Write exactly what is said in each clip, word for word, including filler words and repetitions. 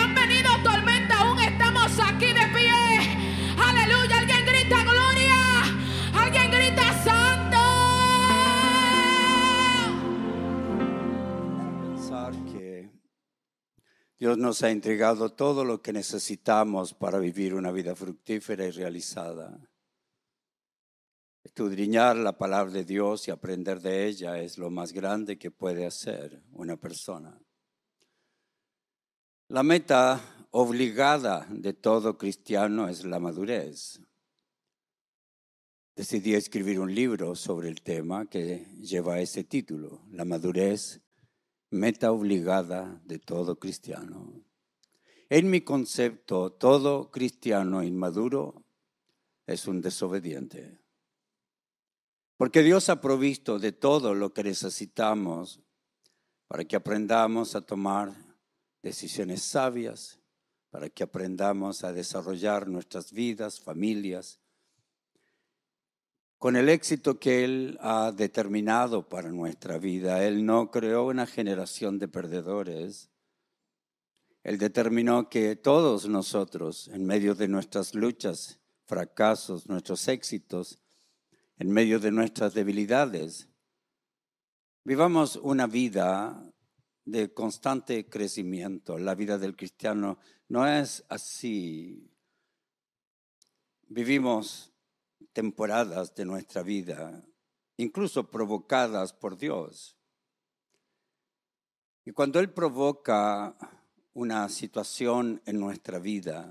han venido tormenta, aún estamos aquí de pie. Aleluya, alguien grita gloria, alguien grita santo. Pensar que Dios nos ha entregado todo lo que necesitamos para vivir una vida fructífera y realizada. Escudriñar la palabra de Dios y aprender de ella es lo más grande que puede hacer una persona. La meta obligada de todo cristiano es la madurez. Decidí escribir un libro sobre el tema que lleva ese título, La madurez, meta obligada de todo cristiano. En mi concepto, todo cristiano inmaduro es un desobediente. Porque Dios ha provisto de todo lo que necesitamos para que aprendamos a tomar decisiones sabias, para que aprendamos a desarrollar nuestras vidas, familias, con el éxito que Él ha determinado para nuestra vida. Él no creó una generación de perdedores. Él determinó que todos nosotros, en medio de nuestras luchas, fracasos, nuestros éxitos, en medio de nuestras debilidades, vivamos una vida de constante crecimiento. La vida del cristiano no es así. Vivimos temporadas de nuestra vida, incluso provocadas por Dios. Y cuando Él provoca una situación en nuestra vida,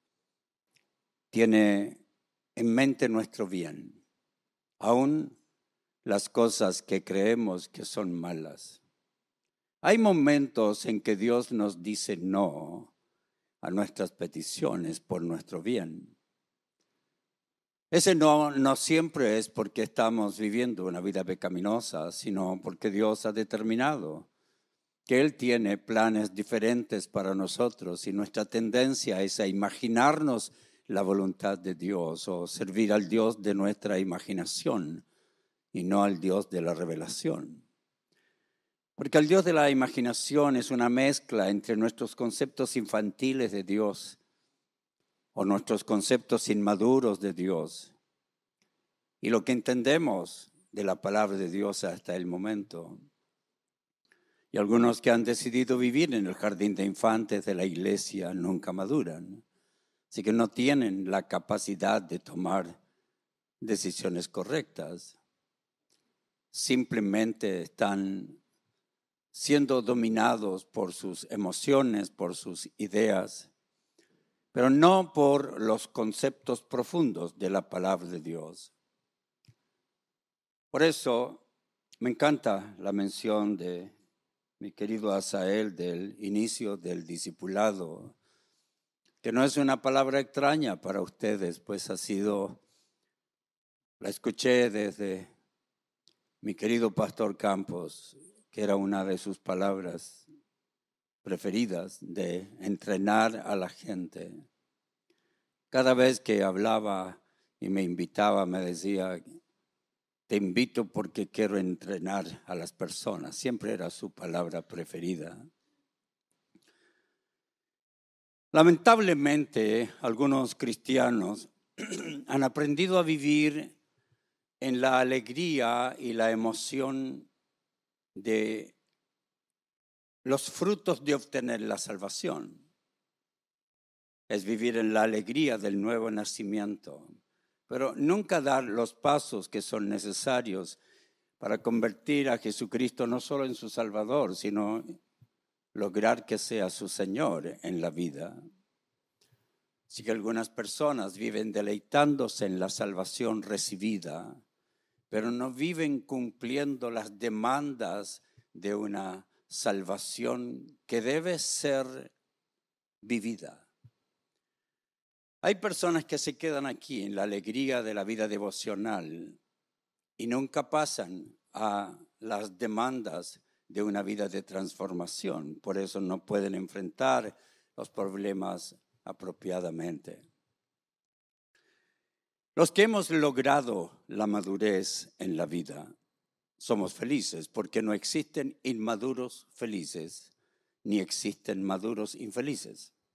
tiene en mente nuestro bien. Aún las cosas que creemos que son malas. Hay momentos en que Dios nos dice no a nuestras peticiones por nuestro bien. Ese no, no siempre es porque estamos viviendo una vida pecaminosa, sino porque Dios ha determinado que Él tiene planes diferentes para nosotros y nuestra tendencia es a imaginarnos la voluntad de Dios o servir al Dios de nuestra imaginación y no al Dios de la revelación. Porque el Dios de la imaginación es una mezcla entre nuestros conceptos infantiles de Dios o nuestros conceptos inmaduros de Dios y lo que entendemos de la palabra de Dios hasta el momento. Y algunos que han decidido vivir en el jardín de infantes de la iglesia nunca maduran. Así que no tienen la capacidad de tomar decisiones correctas. Simplemente están siendo dominados por sus emociones, por sus ideas, pero no por los conceptos profundos de la palabra de Dios. Por eso me encanta la mención de mi querido Asael del inicio del discipulado, que no es una palabra extraña para ustedes, pues ha sido, la escuché desde mi querido pastor Campos, que era una de sus palabras preferidas, de entrenar a la gente. Cada vez que hablaba y me invitaba, me decía, te invito porque quiero entrenar a las personas. Siempre era su palabra preferida. Lamentablemente, algunos cristianos han aprendido a vivir en la alegría y la emoción de los frutos de obtener la salvación. Es vivir en la alegría del nuevo nacimiento, pero nunca dar los pasos que son necesarios para convertir a Jesucristo no solo en su Salvador, sino lograr que sea su Señor en la vida. Así que algunas personas viven deleitándose en la salvación recibida, pero no viven cumpliendo las demandas de una salvación que debe ser vivida. Hay personas que se quedan aquí en la alegría de la vida devocional y nunca pasan a las demandas de una vida de transformación. Por eso no pueden enfrentar los problemas apropiadamente. Los que hemos logrado la madurez en la vida somos felices porque no existen inmaduros felices ni existen maduros infelices.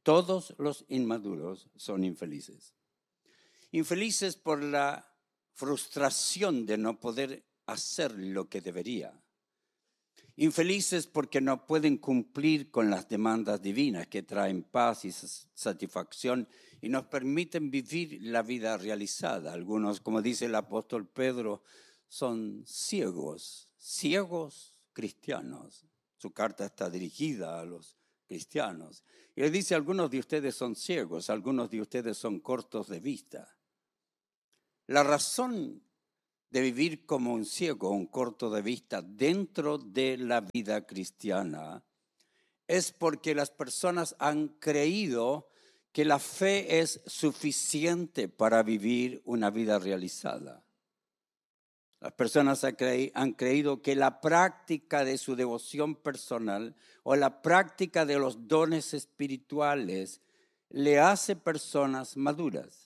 Todos los inmaduros son infelices. Infelices por la frustración de no poder hacer lo que debería. Infelices porque no pueden cumplir con las demandas divinas que traen paz y satisfacción y nos permiten vivir la vida realizada. Algunos, como dice el apóstol Pedro, son ciegos, ciegos cristianos. Su carta está dirigida a los cristianos. Y él dice, algunos de ustedes son ciegos, algunos de ustedes son cortos de vista. La razón de vivir como un ciego, un corto de vista dentro de la vida cristiana, es porque las personas han creído que la fe es suficiente para vivir una vida realizada. Las personas han creído que la práctica de su devoción personal o la práctica de los dones espirituales le hace personas maduras.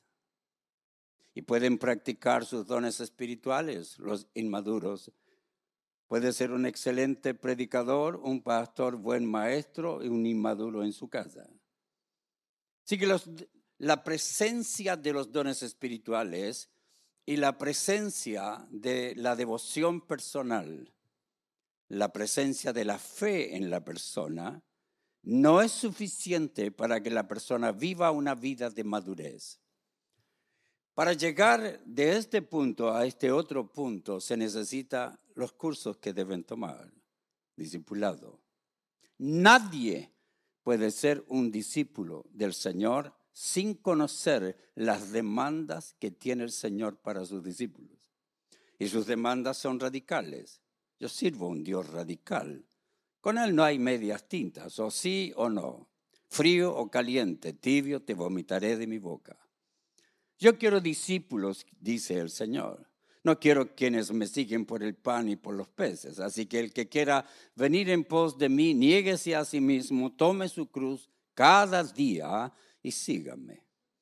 Y pueden practicar sus dones espirituales, los inmaduros. Puede ser un excelente predicador, un pastor, buen maestro y un inmaduro en su casa. Así que los, la presencia de los dones espirituales y la presencia de la devoción personal, la presencia de la fe en la persona, no es suficiente para que la persona viva una vida de madurez. Para llegar de este punto a este otro punto se necesitan los cursos que deben tomar, discipulado. Nadie puede ser un discípulo del Señor sin conocer las demandas que tiene el Señor para sus discípulos. Y sus demandas son radicales. Yo sirvo a un Dios radical. Con Él no hay medias tintas, o sí o no. Frío o caliente, tibio, te vomitaré de mi boca. Yo quiero discípulos, dice el Señor. No quiero quienes me siguen por el pan y por los peces. Así que el que quiera venir en pos de mí, niéguese a sí mismo, tome su cruz cada día y sígame.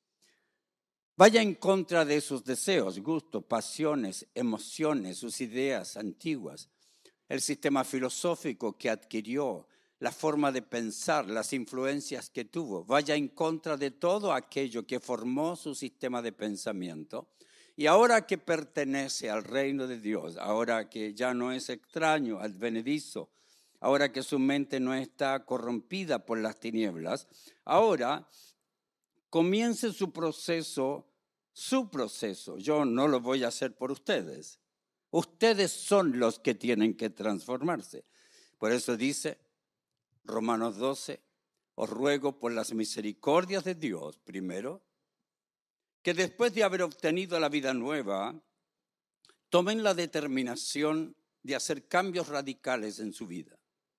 Vaya en contra de sus deseos, gustos, pasiones, emociones, sus ideas antiguas, el sistema filosófico que adquirió, la forma de pensar, las influencias que tuvo. Vaya en contra de todo aquello que formó su sistema de pensamiento. Y ahora que pertenece al reino de Dios, ahora que ya no es extraño, advenedizo, ahora que su mente no está corrompida por las tinieblas, ahora comience su proceso, su proceso. Yo no lo voy a hacer por ustedes. Ustedes son los que tienen que transformarse. Por eso dice Romanos doce, os ruego por las misericordias de Dios, primero, que después de haber obtenido la vida nueva, tomen la determinación de hacer cambios radicales en su vida.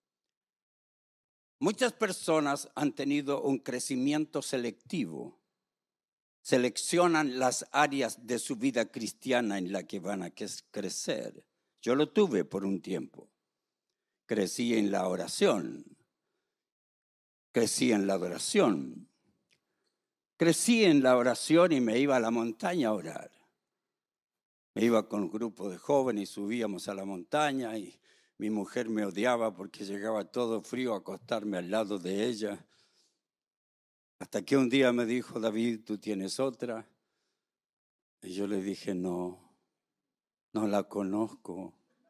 Muchas personas han tenido un crecimiento selectivo. Seleccionan las áreas de su vida cristiana en la que van a crecer. Yo lo tuve por un tiempo. Crecí en la oración. Crecí en la adoración. Crecí en la oración y me iba a la montaña a orar. Me iba con un grupo de jóvenes y subíamos a la montaña y mi mujer me odiaba porque llegaba todo frío a acostarme al lado de ella. Hasta que un día me dijo, David, ¿tú tienes otra? Y yo le dije, no, no la conozco.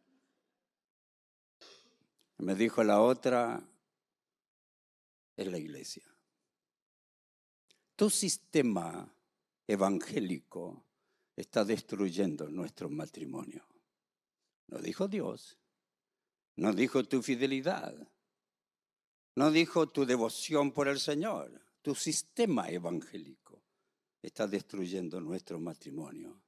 Me dijo, la otra es la iglesia. Tu sistema evangélico está destruyendo nuestro matrimonio. No dijo Dios, no dijo tu fidelidad, no dijo tu devoción por el Señor. Tu sistema evangélico está destruyendo nuestro matrimonio.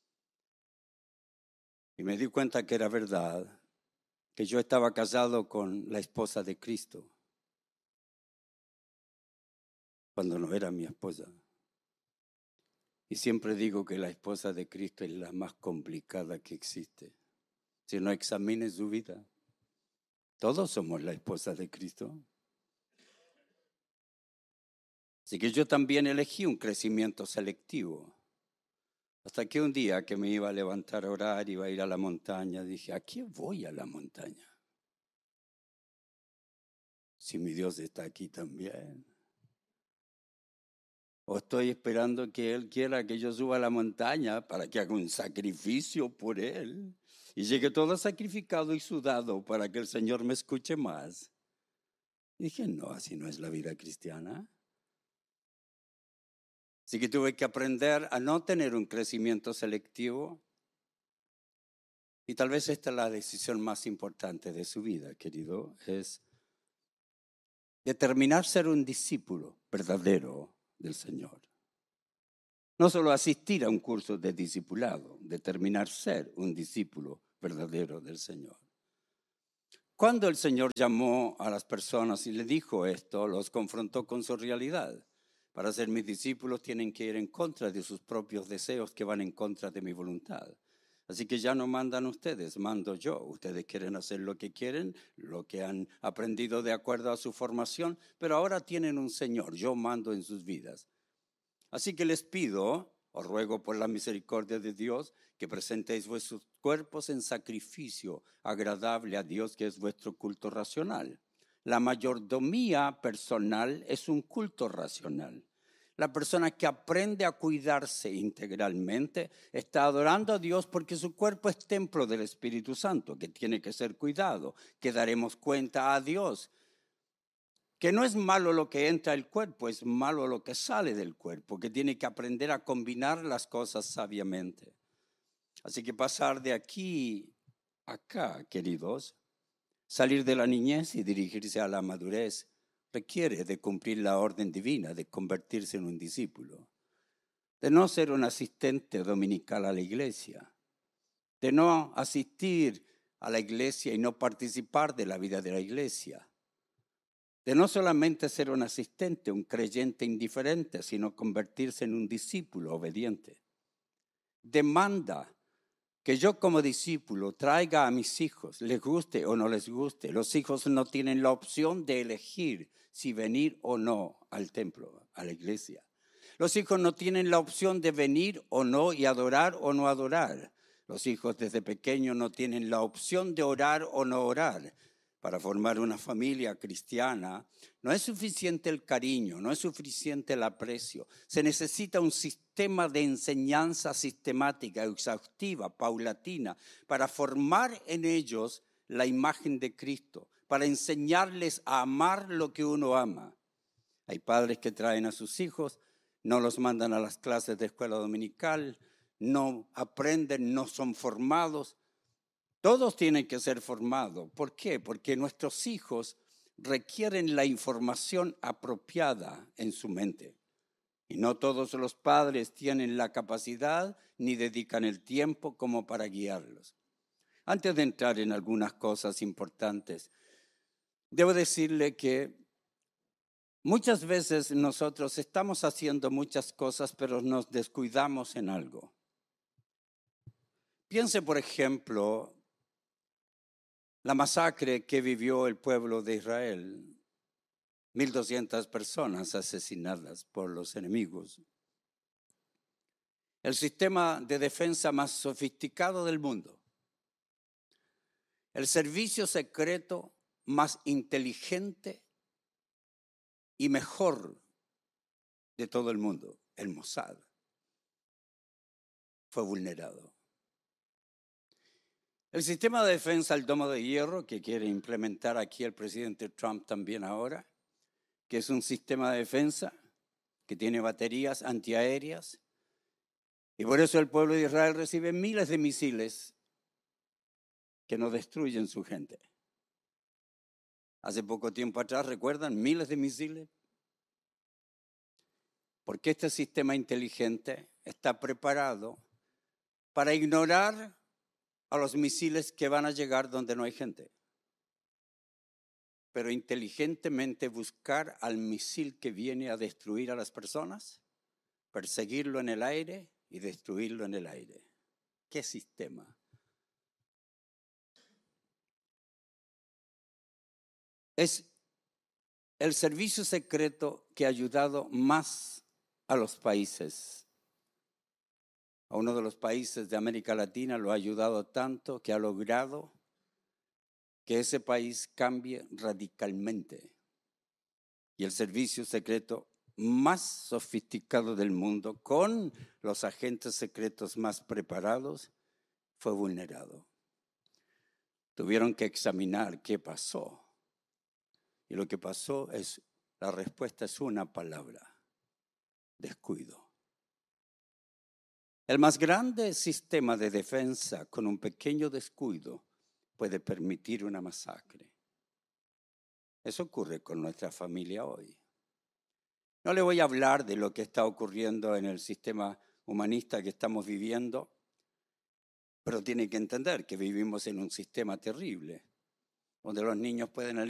Y me di cuenta que era verdad, que yo estaba casado con la esposa de Cristo, cuando no era mi esposa. Y siempre digo que la esposa de Cristo es la más complicada que existe. Si no examine su vida, todos somos la esposa de Cristo. Así que yo también elegí un crecimiento selectivo. Hasta que un día que me iba a levantar a orar, iba a ir a la montaña, dije, ¿a qué voy a la montaña? Si mi Dios está aquí también. ¿O estoy esperando que Él quiera que yo suba a la montaña para que haga un sacrificio por Él y llegue todo sacrificado y sudado para que el Señor me escuche más? Y dije, no, así no es la vida cristiana. Así que tuve que aprender a no tener un crecimiento selectivo. Y tal vez esta es la decisión más importante de su vida, querido, es determinar ser un discípulo verdadero del Señor. No solo asistir a un curso de discipulado, determinar ser un discípulo verdadero del Señor. Cuando el Señor llamó a las personas y le dijo esto, los confrontó con su realidad. Para ser mis discípulos tienen que ir en contra de sus propios deseos que van en contra de mi voluntad. Así que ya no mandan ustedes, mando yo. Ustedes quieren hacer lo que quieren, lo que han aprendido de acuerdo a su formación, pero ahora tienen un Señor, yo mando en sus vidas. Así que les pido, os ruego por la misericordia de Dios, que presentéis vuestros cuerpos en sacrificio agradable a Dios, que es vuestro culto racional. La mayordomía personal es un culto racional. La persona que aprende a cuidarse integralmente está adorando a Dios porque su cuerpo es templo del Espíritu Santo, que tiene que ser cuidado, que daremos cuenta a Dios. Que no es malo lo que entra al cuerpo, es malo lo que sale del cuerpo, que tiene que aprender a combinar las cosas sabiamente. Así que pasar de aquí a acá, queridos, salir de la niñez y dirigirse a la madurez, requiere de cumplir la orden divina, de convertirse en un discípulo, de no ser un asistente dominical a la iglesia, de no asistir a la iglesia y no participar de la vida de la iglesia, de no solamente ser un asistente, un creyente indiferente, sino convertirse en un discípulo obediente. Demanda que yo como discípulo traiga a mis hijos, les guste o no les guste. Los hijos no tienen la opción de elegir si venir o no al templo, a la iglesia. Los hijos no tienen la opción de venir o no y adorar o no adorar. Los hijos desde pequeños no tienen la opción de orar o no orar. Para formar una familia cristiana no es suficiente el cariño, no es suficiente el aprecio. Se necesita un sistema de enseñanza sistemática, exhaustiva, paulatina, para formar en ellos la imagen de Cristo, para enseñarles a amar lo que uno ama. Hay padres que traen a sus hijos, no los mandan a las clases de escuela dominical, no aprenden, no son formados. Todos tienen que ser formados. ¿Por qué? Porque nuestros hijos requieren la información apropiada en su mente. Y no todos los padres tienen la capacidad ni dedican el tiempo como para guiarlos. Antes de entrar en algunas cosas importantes, debo decirle que muchas veces nosotros estamos haciendo muchas cosas, pero nos descuidamos en algo. Piense, por ejemplo, la masacre que vivió el pueblo de Israel, mil doscientas personas asesinadas por los enemigos. El sistema de defensa más sofisticado del mundo. El servicio secreto más inteligente y mejor de todo el mundo, el Mossad, fue vulnerado. El sistema de defensa, el domo de hierro, que quiere implementar aquí el presidente Trump también ahora, que es un sistema de defensa que tiene baterías antiaéreas, y por eso el pueblo de Israel recibe miles de misiles que no destruyen su gente. Hace poco tiempo atrás, ¿recuerdan? Miles de misiles. Porque este sistema inteligente está preparado para ignorar a los misiles que van a llegar donde no hay gente. Pero inteligentemente buscar al misil que viene a destruir a las personas, perseguirlo en el aire y destruirlo en el aire. ¿Qué sistema? Es el servicio secreto que ha ayudado más a los países. A uno de los países de América Latina lo ha ayudado tanto que ha logrado que ese país cambie radicalmente. Y el servicio secreto más sofisticado del mundo, con los agentes secretos más preparados, fue vulnerado. Tuvieron que examinar qué pasó. Y lo que pasó es, la respuesta es una palabra: descuido. El más grande sistema de defensa, con un pequeño descuido, puede permitir una masacre. Eso ocurre con nuestra familia hoy. No le voy a hablar de lo que está ocurriendo en el sistema humanista que estamos viviendo, pero tiene que entender que vivimos en un sistema terrible, donde los niños pueden